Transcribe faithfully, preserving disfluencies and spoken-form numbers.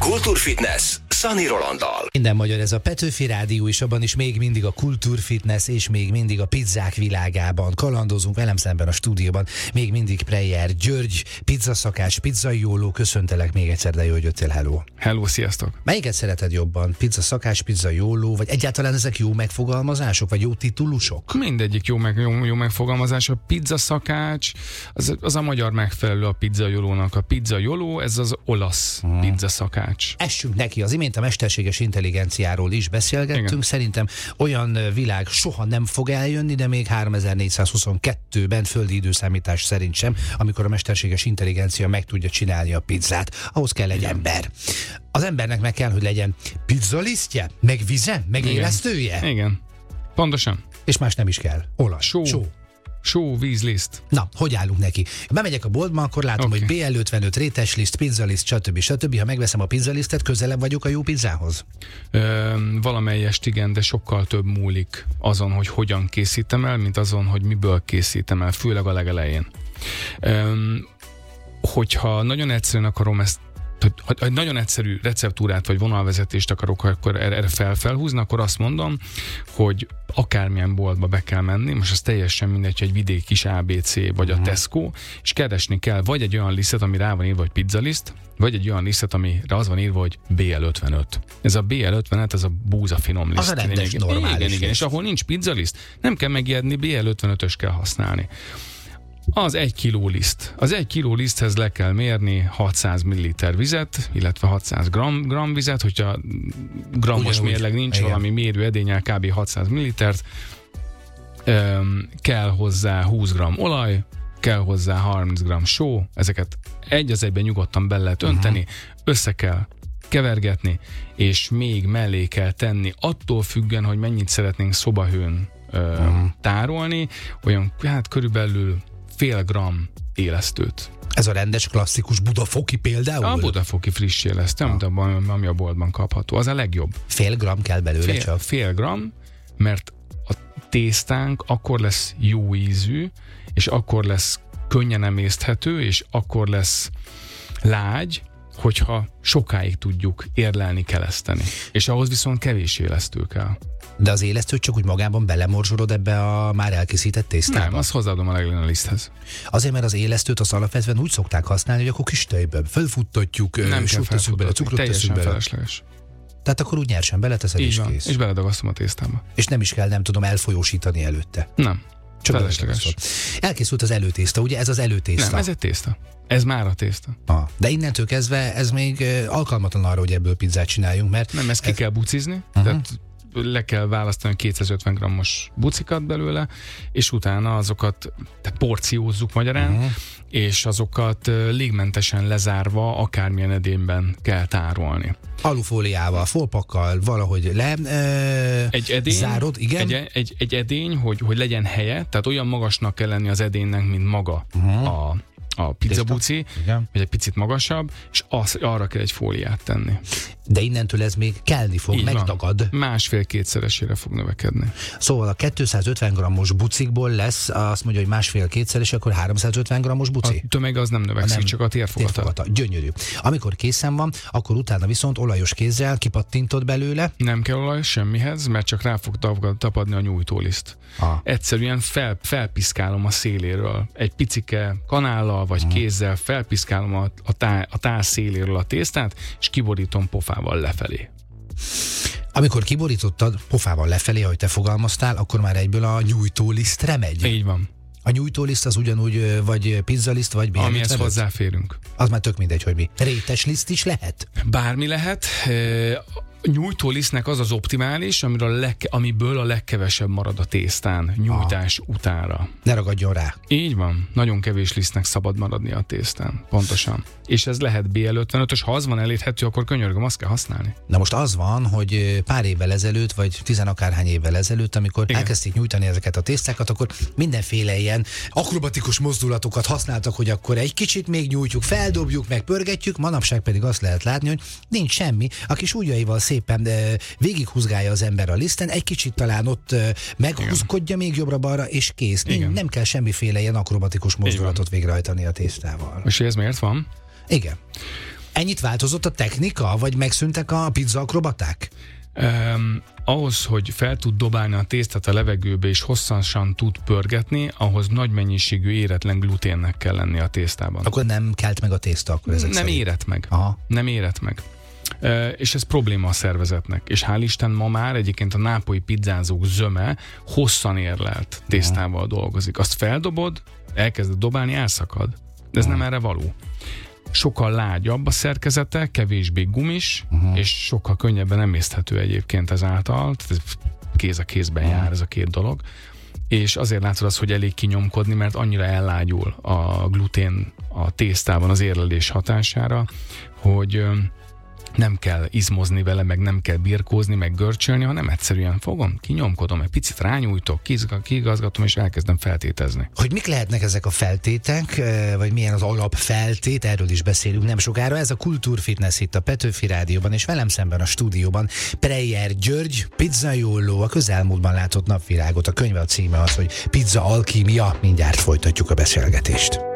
Kultúrfitness Szani Rolanddal. Minden magyar, ez a Petőfi Rádió, és abban is még mindig a kultúrfitness, és még mindig a pizzák világában kalandozunk. Velem szemben a stúdióban még mindig Preyer György, pizzaszakács, pizzajóló. Köszöntelek még egyszer, de jó, hogy jöttél. Hello. Hello, sziasztok. Melyiket szereted jobban? Pizzaszakács, pizzajóló, vagy egyáltalán ezek jó megfogalmazások, vagy jó titulusok? Mindegyik jó, meg, jó, jó megfogalmazás. A pizzaszakács az, az a magyar megfelelő a pizzajólónak. A pizzajóló, ez az olasz hmm. pizzaszakács. Essünk neki, az imént a mesterséges intelligenciáról is beszélgettünk. Igen. Szerintem olyan világ soha nem fog eljönni, de még háromezer-négyszázhuszonkettőben földi időszámítás szerint sem, amikor a mesterséges intelligencia meg tudja csinálni a pizzát. Ahhoz kell egy Igen. ember. Az embernek meg kell, hogy legyen pizzalisztje, meg vize, meg Igen. élesztője. Igen, pontosan. És más nem is kell. Olasz. Só. Só. Só, vízliszt. Na, hogy állunk neki? Bemegyek a boltba, akkor látom, okay. hogy bé el ötvenöt, rétesliszt, pizzaliszt, stb. stb. Ha megveszem a pizzalisztet, közelebb vagyok a jó pizzához? Ö, valamelyest igen, de sokkal több múlik azon, hogy hogyan készítem el, mint azon, hogy miből készítem el, főleg a legelején. Ö, hogyha nagyon egyszerűen akarom ezt, ha egy nagyon egyszerű receptúrát vagy vonalvezetést akarok akkor erre felfelhúzni, akkor azt mondom, hogy akármilyen boltba be kell menni, most az teljesen mindegy, hogy egy vidéki kis á bé cé vagy a Tesco, és keresni kell vagy egy olyan lisztet, ami rá van írva, hogy pizzaliszt, vagy egy olyan lisztet, amire az van írva, hogy bé el ötvenöt. Ez a bé el ötvenöt, ez a búza finom liszt. Az a rendes, igen, normális. Igen, igen, és ahol nincs pizzaliszt, nem kell megijedni, bé el ötvenötös kell használni. Az egy kiló liszt. Az egy kiló liszthez le kell mérni hatszáz milliliter vizet, illetve hatszáz gram, gram vizet, hogyha grammos Ugyanúgy. mérleg nincs, igen. valami mérő edénnyel kb. hatszáz millilitert, Üm, kell hozzá húsz gram olaj, kell hozzá harminc gram só, ezeket egy az egyben nyugodtan bele lehet önteni, uh-huh. össze kell kevergetni, és még mellé kell tenni, attól függően, hogy mennyit szeretnénk szobahőn ö, uh-huh. tárolni, olyan hát körülbelül fél gram élesztőt. Ez a rendes, klasszikus budafoki például? A budafoki friss élesztő, ah. ami a boltban kapható. Az a legjobb. Fél gram kell belőle fél, csak? Fél gram, mert a tésztánk akkor lesz jó ízű, és akkor lesz könnyen emészthető, és akkor lesz lágy, hogyha sokáig tudjuk érlelni, keleszteni. És ahhoz viszont kevés élesztő kell. De az élesztőt csak úgy magában belemorzsolod ebbe a már elkészített tésztába? Nem, azt hozzáadom a legelején a liszthez. Azért, mert az élesztőt az alapvetően úgy szokták használni, hogy akkor kis tejben felfuttatjuk, nem sót teszünk bele, cukrot teszünk bele. Felesleges. Tehát akkor úgy nyersen beleteszed, és van, kész. És beledagasztom a tésztába. És nem is kell, nem tudom, elfolyósítani előtte. Nem. Csak felesleges. Elkészült az előtészta, ugye? Ez az előtészta. Nem, ez egy tészta. Ez már a tészta. Ah, de innentől kezdve ez még alkalmatlan arra, hogy ebből pizzát csináljunk, mert... Nem, ezt ki ez... kell bucizni, uh-huh. tehát le kell választani kétszázötven grammos bucikat belőle, és utána azokat tehát porciózzuk magyarán, uh-huh. és azokat légmentesen lezárva akármilyen edényben kell tárolni. Alufóliával, folpakkal valahogy le ö, egy edény, zárod, igen? Egy, egy, egy edény, hogy, hogy legyen helye, tehát olyan magasnak kell lenni az edénynek, mint maga uh-huh. a a pizzabuci, vagy egy picit magasabb, és az, arra kell egy fóliát tenni. De innentől ez még kelni fog, így megdagad. Másfél-kétszeresére fog növekedni. Szóval a kétszázötven grammos bucikból lesz, azt mondja, hogy másfél-kétszeres, akkor háromszázötven grammos buci? A tömeg az nem növekszik, nem, csak a térfogata. térfogata. Gyönyörű. Amikor készen van, akkor utána viszont olajos kézzel kipattintod belőle. Nem kell olaj semmihez, mert csak rá fog tapadni a nyújtóliszt. Ah. Egyszerűen fel, felpiszkálom a széléről. Egy picike kanállal vagy hmm. kézzel felpiszkálom a, a, tá, a tál széléről a tésztát, és kiborítom pofával lefelé. Amikor kiborítottad pofával lefelé, ahogy te fogalmaztál, akkor már egyből a nyújtólisztre megy. Így van. A nyújtóliszt az ugyanúgy vagy pizzaliszt, vagy bé el ötvenöt? Amihez hozzáférünk. Az már tök mindegy, hogy mi. Rétesliszt is lehet? Bármi lehet. Nyújtólisztnek az az optimális, amiről a leg, amiből a legkevesebb marad a tésztán nyújtás ah. utánra. Ne ragadjon rá. Így van. Nagyon kevés lisztnek szabad maradni a tésztán. Pontosan. És ez lehet bé el ötvenötös, ha az van elérhető, akkor könyörgöm, azt kell használni. Na most az van, hogy pár évvel ezelőtt, vagy tizenakárhány évvel ezelőtt, amikor igen. elkezdték nyújtani ezeket a tésztákat, akkor mindenféle ilyen akrobatikus mozdulatokat használtak, hogy akkor egy kicsit még nyújtjuk, feldobjuk, meg pörgetjük, manapság pedig azt lehet látni, hogy nincs semmi, a kis ujjaival szépen e, végighúzgálja az ember a liszten, egy kicsit talán ott e, meghúzkodja még jobbra-balra, és kész. Nem, nem kell semmiféle ilyen akrobatikus mozdulatot végrehajtani a tésztával. És ez miért van? Igen. Ennyit változott a technika, vagy megszűntek a pizza akrobaták? Um, ahhoz, hogy fel tud dobálni a tésztát a levegőbe és hosszasan tud pörgetni, ahhoz nagy mennyiségű éretlen gluténnek kell lenni a tésztában. Akkor nem kelt meg a tészta? Akkor ezek nem szerint. érett meg. Aha. Nem érett meg. Uh, és ez probléma a szervezetnek. És hál' Isten ma már egyébként a nápolyi pizzázók zöme hosszan érlelt tésztával dolgozik. Azt feldobod, elkezded dobálni, elszakad. De ez Aha. nem erre való. Sokkal lágyabb a szerkezete, kevésbé gumis, uh-huh. és sokkal könnyebben emészthető egyébként ezáltal. Ez kéz a kézben uh-huh. jár ez a két dolog. És azért látod azt, hogy elég kinyomkodni, mert annyira ellágyul a glutén a tésztában az érlelés hatására, hogy nem kell izmozni vele, meg nem kell birkózni, meg görcsölni, hanem egyszerűen fogom, kinyomkodom, egy picit rányújtok, kiigazgatom, és elkezdem feltétezni. Hogy mik lehetnek ezek a feltétek, vagy milyen az alapfeltét, erről is beszélünk nem sokára. Ez a Kultúrfitness itt a Petőfi Rádióban, és velem szemben a stúdióban Preyer György, pizzaióló, a közelmúltban látott napvilágot. A könyve a címe az, hogy Pizza Alkímia. Mindjárt folytatjuk a beszélgetést.